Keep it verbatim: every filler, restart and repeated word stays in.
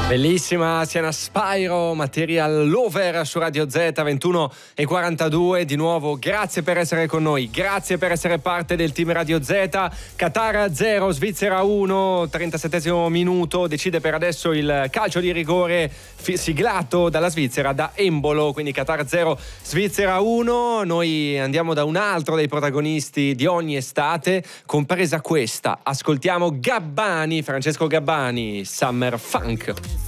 Bellissima Siena Spyro, Material Lover su Radio Z, ventuno e quarantadue. Di nuovo grazie per essere con noi, grazie per essere parte del team Radio Z. Qatar zero, Svizzera uno, trentasettesimo minuto, decide per adesso il calcio di rigore siglato dalla Svizzera, da Embolo, quindi Qatar zero, Svizzera uno. Noi andiamo da un altro dei protagonisti di ogni estate, compresa questa. Ascoltiamo Gabbani, Francesco Gabbani, Summer Funk.